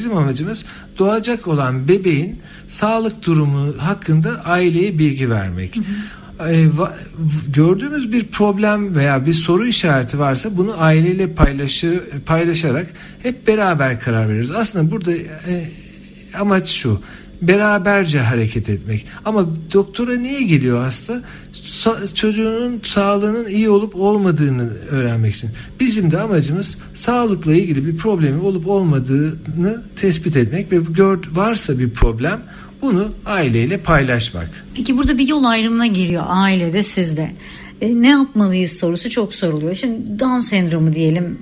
bizim amacımız doğacak olan bebeğin sağlık durumu hakkında aileye bilgi vermek. Gördüğümüz bir problem veya bir soru işareti varsa bunu aileyle paylaşarak hep beraber karar veriyoruz. Aslında burada amaç şu: beraberce hareket etmek. Ama doktora niye geliyor hasta? Çocuğunun sağlığının iyi olup olmadığını öğrenmek için. Bizim de amacımız sağlıkla ilgili bir problemi olup olmadığını tespit etmek ve varsa bir problem bunu aileyle paylaşmak. Peki burada bir yol ayrımına geliyor ailede, sizde. Ne yapmalıyız sorusu çok soruluyor. Şimdi Down sendromu diyelim,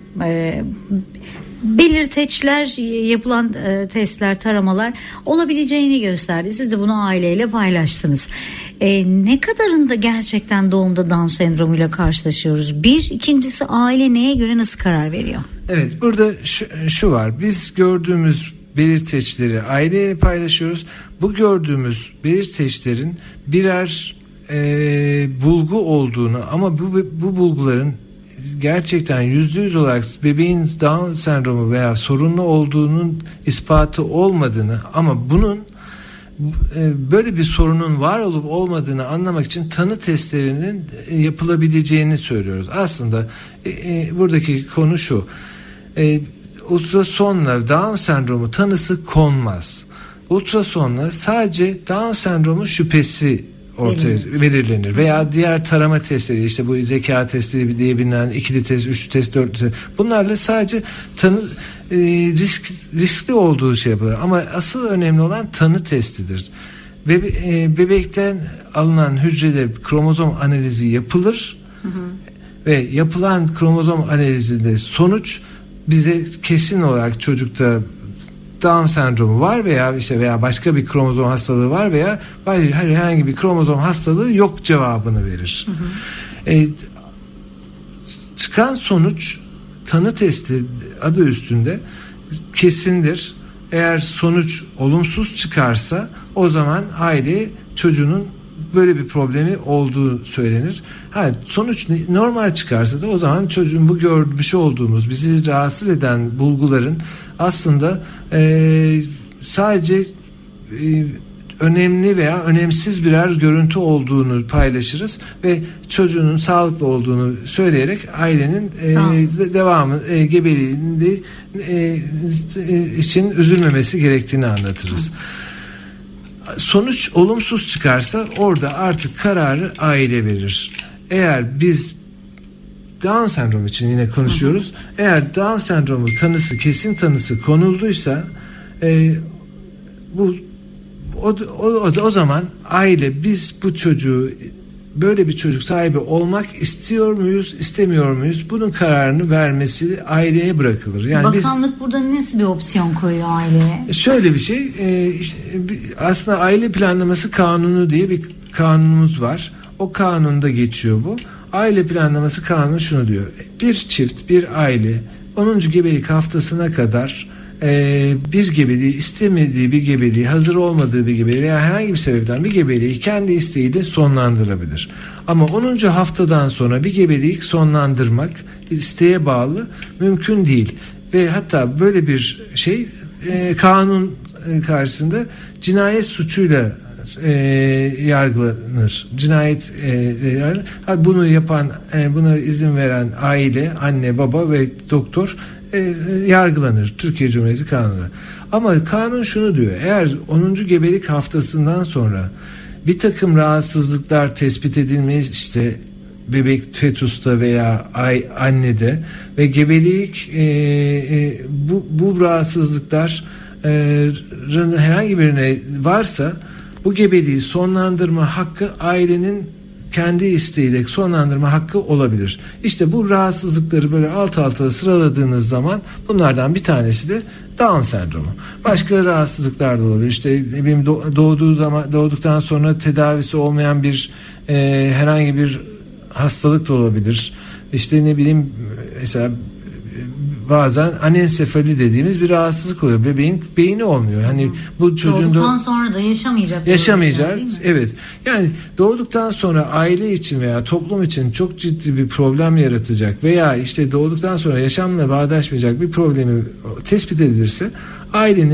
belirteçler, yapılan testler, taramalar olabileceğini gösterdi. Siz de bunu aileyle paylaştınız. Ne kadarında gerçekten doğumda Down sendromuyla karşılaşıyoruz? İkincisi, aile neye göre nasıl karar veriyor? Evet, burada şu var. Biz gördüğümüz belirteçleri aileye paylaşıyoruz. Bu gördüğümüz belirteçlerin birer bulgu olduğunu ama bu bulguların gerçekten %100 olarak bebeğin Down sendromu veya sorunlu olduğunun ispatı olmadığını ama bunun böyle bir sorunun var olup olmadığını anlamak için tanı testlerinin yapılabileceğini söylüyoruz. Aslında buradaki konu şu: ultrasonla Down sendromu tanısı konmaz. Ultrasonla sadece Down sendromu şüphesi ortaya belirlenir veya diğer tarama testleri, işte bu zeka testi diye bilinen ikili test, üçlü test, dörtlü test, bunlarla sadece riskli olduğu şey yapılır. Ama asıl önemli olan tanı testidir. Bebekten alınan hücrede kromozom analizi yapılır ve yapılan kromozom analizinde sonuç bize kesin olarak çocukta Down sendromu var veya başka bir kromozom hastalığı var veya herhangi bir kromozom hastalığı yok cevabını verir. Çıkan sonuç tanı testi adı üstünde kesindir. Eğer sonuç olumsuz çıkarsa o zaman aile çocuğunun böyle bir problemi olduğu söylenir. Sonuç normal çıkarsa da o zaman çocuğun bu görmüş olduğumuz bizi rahatsız eden bulguların aslında sadece önemli veya önemsiz birer görüntü olduğunu paylaşırız ve çocuğun sağlıklı olduğunu söyleyerek ailenin devamı gebeliğinde için üzülmemesi gerektiğini anlatırız. Sonuç olumsuz çıkarsa orada artık kararı aile verir. Eğer biz Down sendromu için yine konuşuyoruz. Eğer Down sendromu tanısı, kesin tanısı konulduysa o zaman aile biz bu çocuğu, böyle bir çocuk sahibi olmak istiyor muyuz, istemiyor muyuz? Bunun kararını vermesi aileye bırakılır. Yani bakanlık burada nasıl bir opsiyon koyuyor aileye? Şöyle bir şey, aslında aile planlaması kanunu diye bir kanunumuz var. O kanunda geçiyor bu. Aile planlaması kanunu şunu diyor: bir çift, bir aile 10. gebelik haftasına kadar bir gebeliği, istemediği bir gebeliği, hazır olmadığı bir gebeliği veya herhangi bir sebepten bir gebeliği kendi isteğiyle sonlandırabilir. Ama 10. haftadan sonra bir gebeliği sonlandırmak isteğe bağlı mümkün değil. Ve hatta böyle bir şey kanun karşısında cinayet suçuyla yargılanır. Bunu yapan, buna izin veren aile, anne, baba ve doktor yargılanır Türkiye Cumhuriyeti Kanunu. Ama kanun şunu diyor: eğer 10. gebelik haftasından sonra bir takım rahatsızlıklar tespit edilmiş, işte bebek fetusta veya annede ve gebelik bu rahatsızlıkların herhangi birine varsa bu gebeliği sonlandırma hakkı ailenin kendi isteğiyle sonlandırma hakkı olabilir. İşte bu rahatsızlıkları böyle alt alta sıraladığınız zaman bunlardan bir tanesi de Down sendromu. Başka rahatsızlıklar da olabilir. İşte doğduktan sonra tedavisi olmayan bir herhangi bir hastalık da olabilir. İşte mesela bazen anensefali dediğimiz bir rahatsızlık oluyor. Bebeğin beyni olmuyor. Hani bu çocuğun doğduktan sonra da yaşamayacak. Evet. Yani doğduktan sonra aile için veya toplum için çok ciddi bir problem yaratacak veya işte doğduktan sonra yaşamla bağdaşmayacak bir problemi tespit edilirse ailenin